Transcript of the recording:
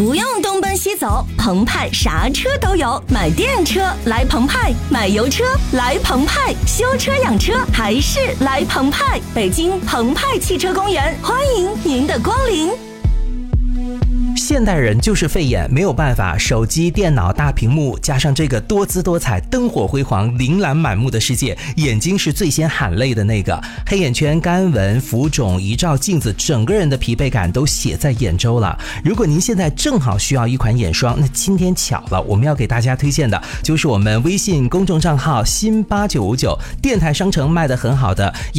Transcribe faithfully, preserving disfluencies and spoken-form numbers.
不用东奔西走，澎湃啥车都有，买电车来澎湃，买油车来澎湃，修车养车还是来澎湃。北京澎湃汽车公园，欢迎您的光临。 现代人就是费眼，没有办法，手机、电脑、大屏幕，加上这个多姿多彩、灯火辉煌、琳琅满目的世界，眼睛是最先喊累的那个。黑眼圈、干纹、浮肿，一照镜子，整个人的疲惫感都写在眼周了。如果您现在正好需要一款眼霜，那今天巧了，我们要给大家推荐的就是我们微信公众账号新八九五九电台商城卖得很好的